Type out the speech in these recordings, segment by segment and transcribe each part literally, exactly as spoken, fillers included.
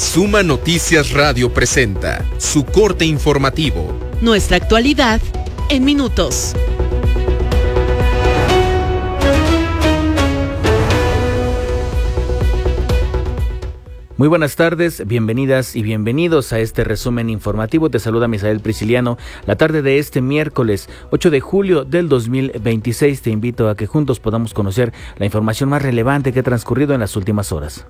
Suma Noticias Radio presenta su corte informativo. Nuestra actualidad en minutos. Muy buenas tardes, bienvenidas y bienvenidos a este resumen informativo. Te saluda Misael Prisciliano. La tarde de este miércoles ocho de julio del dos mil veintiséis te invito a que juntos podamos conocer la información más relevante que ha transcurrido en las últimas horas.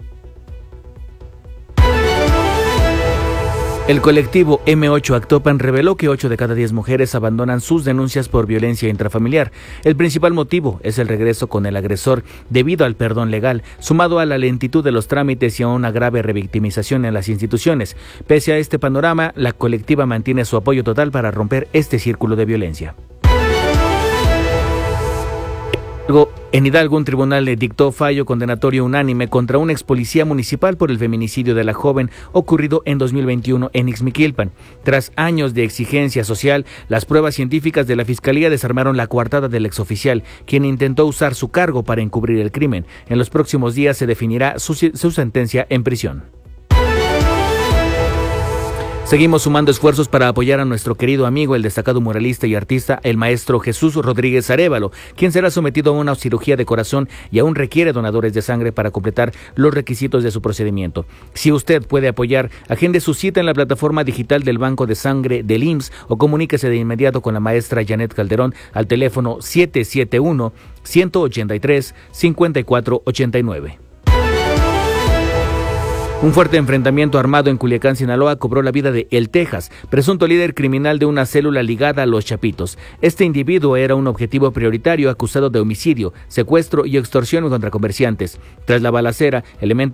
El colectivo eme ocho Actopan reveló que ocho de cada diez mujeres abandonan sus denuncias por violencia intrafamiliar. El principal motivo es el regreso con el agresor debido al perdón legal, sumado a la lentitud de los trámites y a una grave revictimización en las instituciones. Pese a este panorama, la colectiva mantiene su apoyo total para romper este círculo de violencia. En Hidalgo, un tribunal le dictó fallo condenatorio unánime contra un ex policía municipal por el feminicidio de la joven ocurrido en dos mil veintiuno en Ixmiquilpan. Tras años de exigencia social, las pruebas científicas de la Fiscalía desarmaron la coartada del exoficial, quien intentó usar su cargo para encubrir el crimen. En los próximos días se definirá su, su sentencia en prisión. Seguimos sumando esfuerzos para apoyar a nuestro querido amigo, el destacado muralista y artista, el maestro Jesús Rodríguez Arévalo, quien será sometido a una cirugía de corazón y aún requiere donadores de sangre para completar los requisitos de su procedimiento. Si usted puede apoyar, agende su cita en la plataforma digital del Banco de Sangre del I M S S o comuníquese de inmediato con la maestra Janet Calderón al teléfono siete siete uno, uno ocho tres, cinco cuatro ocho nueve. Un fuerte enfrentamiento armado en Culiacán, Sinaloa, cobró la vida de El Texas, presunto líder criminal de una célula ligada a los Chapitos. Este individuo era un objetivo prioritario acusado de homicidio, secuestro y extorsión contra comerciantes. Tras la balacera, elementos